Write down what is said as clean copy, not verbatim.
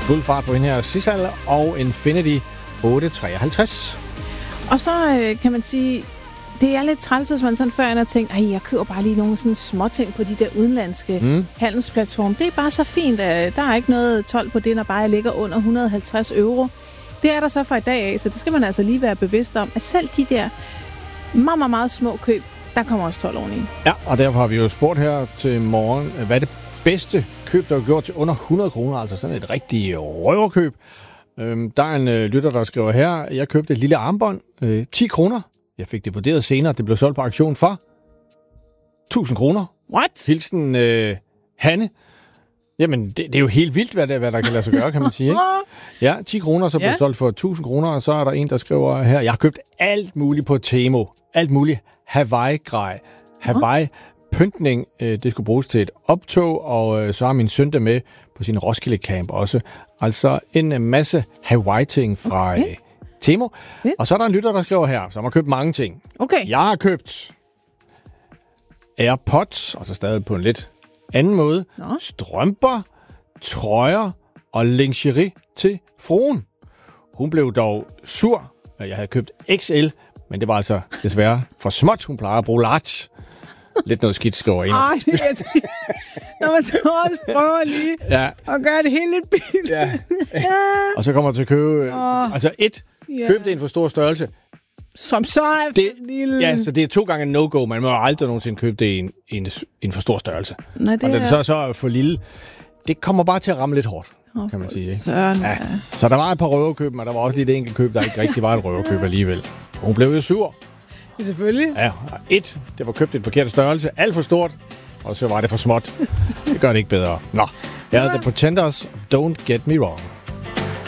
Fuld fart på hende her Sissal og Infinity 853. Og så kan man sige, det er lidt træls, hvis man sådan før har tænkt, jeg køber bare lige nogle sådan småting på de der udenlandske handelsplatforme. Det er bare så fint, at der er ikke noget told på det, når bare jeg ligger under 150 euro. Det er der så fra i dag af, så det skal man altså lige være bevidst om, at selv de der meget, meget, meget små køb, der kommer også told oveni. Ja, og derfor har vi jo spurgt her til morgen, hvad er det bedste køb, der er gjort til under 100 kroner, altså sådan et rigtigt røverkøb. Der er en lytter, der skriver her, jeg købte et lille armbånd, 10 kroner. Jeg fik det vurderet senere, det blev solgt på auktion for 1000 kroner. What? Hilsen Hanne. Jamen, det er jo helt vildt, hvad der kan lade sig gøre, kan man sige, ikke? Ja, 10 kroner, så blev det solgt for 1000 kroner, og så er der en, der skriver her, jeg har købt alt muligt på Temo. Alt muligt Hawaii-grej. Hawaii-pyntning, det skulle bruges til et optog, og så har min søn der med på sin Roskilde-camp også. Altså en masse Hawaii-ting fra Temo. Fedt. Og så er der en lytter, der skriver her, som har købt mange ting. Okay. Jeg har købt AirPods, altså stadig på en lidt anden måde, strømper, trøjer og lingerie til fruen. Hun blev dog sur. Jeg havde købt XL, men det var altså desværre for småt. Hun plejer at bruge large. Lidt noget skidt, skriver en. Når man så også prøver lige at gøre det helt lidt billigt. Ja. Og så kommer man til at købe... Altså køb det i en for stor størrelse. Som så er lille. Ja, så det er 2 gange no-go. Man må jo aldrig nogensinde købe det i en for stor størrelse. Nej, det og det så er for lille. Det kommer bare til at ramme lidt hårdt, kan man sige. Ikke? Ja. Så der var et par røverkøb, men der var også lige et enkelt køb, der ikke rigtig var et røverkøb alligevel. Hun blev jo sur. Selvfølgelig. Ja, det var købt i en forkert størrelse. Alt for stort. Og så var det for småt. Det gør det ikke bedre. Nå, jeg havde The Pretenders. Don't Get Me Wrong.